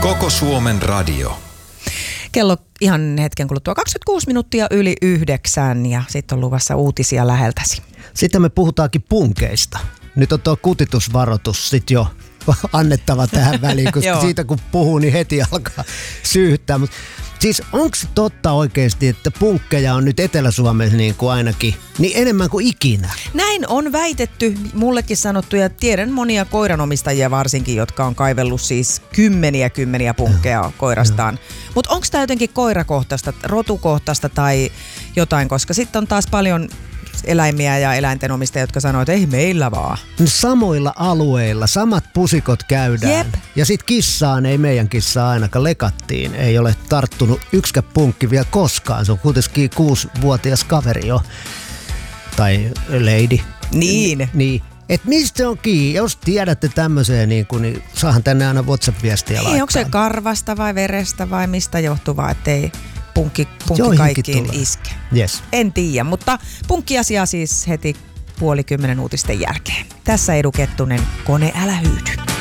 Koko Suomen radio. Kello ihan hetken kuluttua 26 minuuttia yli 9 ja sitten on luvassa uutisia läheltäsi. Sitten me puhutaankin punkeista. Nyt on tuo kutitusvaroitus sitten jo annettava tähän väliin, koska siitä kun puhuu, niin heti alkaa syyttää. Mut siis onko totta oikeasti, että punkkeja on nyt Etelä-Suomessa niin kuin ainakin niin enemmän kuin ikinä? Näin on väitetty, mullekin sanottu, ja tiedän monia koiranomistajia varsinkin, jotka on kaivellut siis kymmeniä punkkeja koirastaan. Mutta onko tämä jotenkin koirakohtaista, rotukohtaista tai jotain, koska sitten on taas paljon eläimiä ja eläintenomistajia, jotka sanoo, että ei meillä vaan. Samoilla alueilla samat pusikot käydään. Jep. Ja sit kissaan ei meidän kissaa ainakaan lekattiin. Ei ole tarttunut yksikään punkki vielä koskaan. Se on kuitenkin 6-vuotias kaveri jo. Tai lady. Niin. Et mistä se on kiinni? Jos tiedätte tämmöiseen, niin saahan tänne aina WhatsApp-viestiä laittaa. Onko se karvasta vai verestä vai mistä johtuvaa, ettei punkki kaikkiin iske? Yes. En tiedä, mutta punkkiasiaa siis heti 9:30 uutisten jälkeen. Tässä Edu Kettunen, Kone älä hyydy.